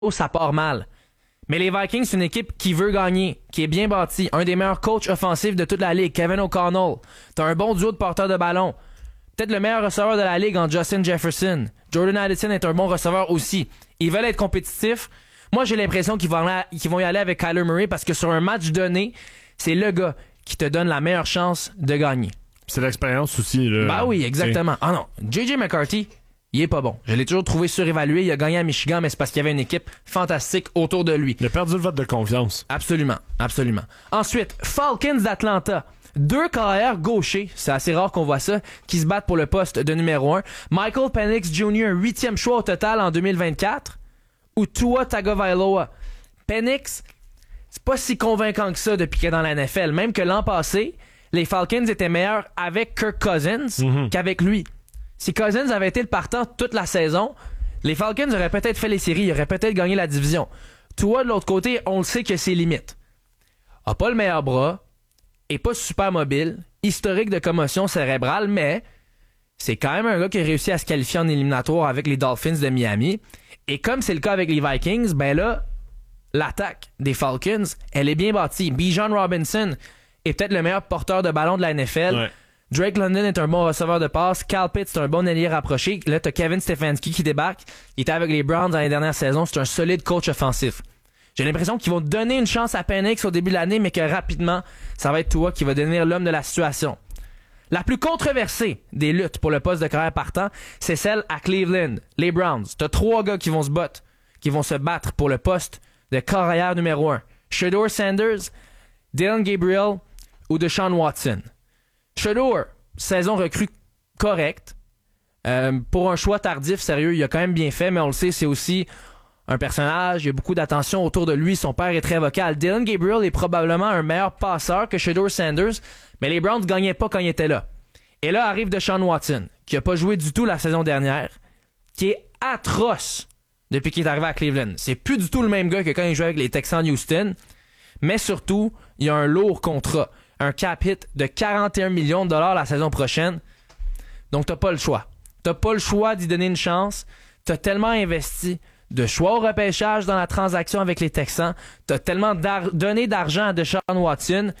ça part mal. Mais les Vikings, c'est une équipe qui veut gagner, qui est bien bâtie. Un des meilleurs coachs offensifs de toute la ligue, Kevin O'Connell. T'as un bon duo de porteurs de ballon. Peut-être le meilleur receveur de la ligue en Justin Jefferson. Jordan Addison est un bon receveur aussi. Ils veulent être compétitifs. Moi, j'ai l'impression qu'ils vont y aller avec Kyler Murray parce que sur un match donné, c'est le gars qui te donne la meilleure chance de gagner. C'est l'expérience aussi. Là. Bah oui, exactement. Ah non, J.J. McCarthy, il est pas bon. Je l'ai toujours trouvé surévalué. Il a gagné à Michigan, mais c'est parce qu'il y avait une équipe fantastique autour de lui. Il a perdu le vote de confiance. Absolument, absolument. Ensuite, Falcons d'Atlanta. 2 carrières gauchers, c'est assez rare qu'on voit ça, qui se battent pour le poste de numéro 1. Michael Penix Jr., 8e choix au total en 2024, ou Tua Tagovailoa. Penix, c'est pas si convaincant que ça depuis qu'il est dans la NFL. Même que l'an passé, les Falcons étaient meilleurs avec Kirk Cousins qu'avec lui. Si Cousins avait été le partant toute la saison, les Falcons auraient peut-être fait les séries, ils auraient peut-être gagné la division. Tua, de l'autre côté, on le sait que c'est limite. A pas le meilleur bras, est pas super mobile, historique de commotion cérébrale, mais c'est quand même un gars qui a réussi à se qualifier en éliminatoire avec les Dolphins de Miami. Et comme c'est le cas avec les Vikings, ben là, l'attaque des Falcons, elle est bien bâtie. Bijan Robinson est peut-être le meilleur porteur de ballon de la NFL. Ouais. Drake London est un bon receveur de passe. Kyle Pitts, c'est un bon ailier rapproché. Là, t'as Kevin Stefanski qui débarque. Il était avec les Browns dans les dernières saisons. C'est un solide coach offensif. J'ai l'impression qu'ils vont donner une chance à Penix au début de l'année, mais que rapidement, ça va être Tua qui va devenir l'homme de la situation. La plus controversée des luttes pour le poste de carrière partant, c'est celle à Cleveland, les Browns. T'as 3 gars qui vont se battre pour le poste de carrière numéro 1. Shedeur Sanders, Dylan Gabriel ou Deshaun Watson. Shedeur, saison recrue correcte. Pour un choix tardif, sérieux, il a quand même bien fait, mais on le sait, c'est aussi un personnage, il y a beaucoup d'attention autour de lui, son père est très vocal. Dylan Gabriel est probablement un meilleur passeur que Shedeur Sanders, mais les Browns gagnaient pas quand il était là. Et là arrive Deshaun Watson, qui a pas joué du tout la saison dernière, qui est atroce depuis qu'il est arrivé à Cleveland. C'est plus du tout le même gars que quand il jouait avec les Texans Houston, mais surtout, il a un lourd contrat, un cap hit de 41 millions de dollars la saison prochaine. Donc t'as pas le choix. T'as pas le choix d'y donner une chance. T'as tellement investi de choix au repêchage dans la transaction avec les Texans. T'as tellement donné d'argent à Deshaun Watson.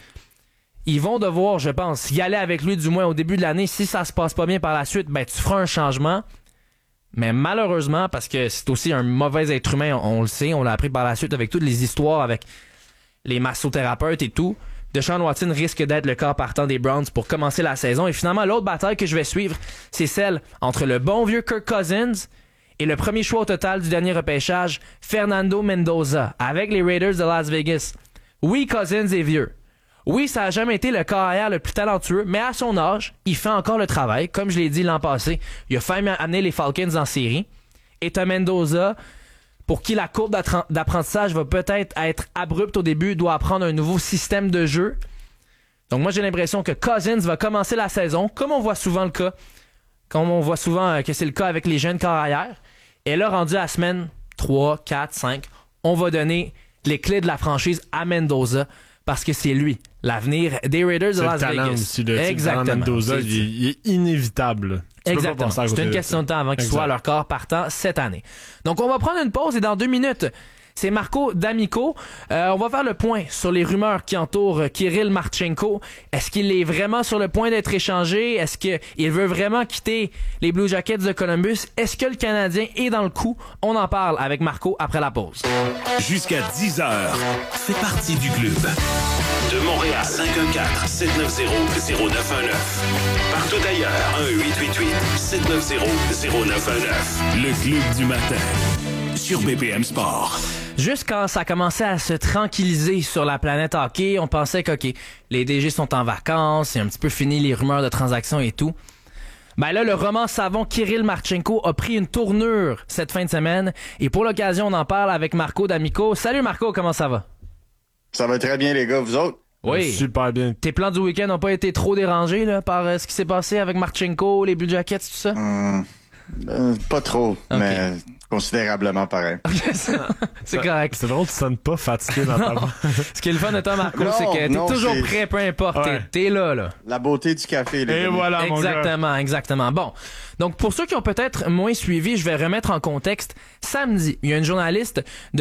Ils vont devoir, je pense, y aller avec lui du moins au début de l'année. Si ça se passe pas bien par la suite, ben tu feras un changement. Mais malheureusement, parce que c'est aussi un mauvais être humain, on le sait, on l'a appris par la suite avec toutes les histoires avec les massothérapeutes et tout, Deshaun Watson risque d'être le corps partant des Browns pour commencer la saison. Et finalement, l'autre bataille que je vais suivre, c'est celle entre le bon vieux Kirk Cousins et le premier choix au total du dernier repêchage, Fernando Mendoza, avec les Raiders de Las Vegas. Oui, Cousins est vieux. Oui, ça a jamais été le carrière le plus talentueux, mais à son âge, il fait encore le travail. Comme je l'ai dit l'an passé, il a failli amener les Falcons en série. Et t'as Mendoza, pour qui la courbe d'apprentissage va peut-être être abrupte au début, doit apprendre un nouveau système de jeu. Donc moi, j'ai l'impression que Cousins va commencer la saison, comme on voit souvent le cas, comme on voit souvent que c'est le cas avec les jeunes carrières. Et là, rendu à la semaine 3, 4, 5, on va donner les clés de la franchise à Mendoza parce que c'est lui, l'avenir des Raiders de Las Vegas. Aussi, exactement. Mendoza, il est inévitable. Exactement. C'est une question de temps avant qu'il soit à leur corps partant cette année. Donc, on va prendre une pause et dans 2 minutes, c'est Marco D'Amico. On va faire le point sur les rumeurs qui entourent Kirill Marchenko. Est-ce qu'il est vraiment sur le point d'être échangé? Est-ce qu'il veut vraiment quitter les Blue Jackets de Columbus? Est-ce que le Canadien est dans le coup? On en parle avec Marco après la pause. Jusqu'à 10h, fais partie du club. De Montréal, 514-790-0919. Partout ailleurs, 1-888-790-0919. Le club du matin. Sur BPM Sport. Juste quand ça commençait à se tranquilliser sur la planète hockey, on pensait que les DG sont en vacances, c'est un petit peu fini les rumeurs de transactions et tout. Ben là, le roman savon Kirill Marchenko a pris une tournure cette fin de semaine et pour l'occasion, on en parle avec Marco D'Amico. Salut Marco, comment ça va? Ça va très bien les gars, vous autres? Oui. Super bien. Tes plans du week-end n'ont pas été trop dérangés là, par ce qui s'est passé avec Marchenko, les Blue Jackets, tout ça? Pas trop, mais considérablement pareil. C'est correct. C'est drôle, tu sonnes pas fatigué dans ta voix. Ce qui est le fun de toi, Marco, Non, c'est que t'es non, toujours c'est- prêt, peu importe. Ouais. T'es là. La beauté du café, les Et amis. voilà, mon gars. Exactement. Bon. Donc, pour ceux qui ont peut-être moins suivi, je vais remettre en contexte. Samedi, il y a une journaliste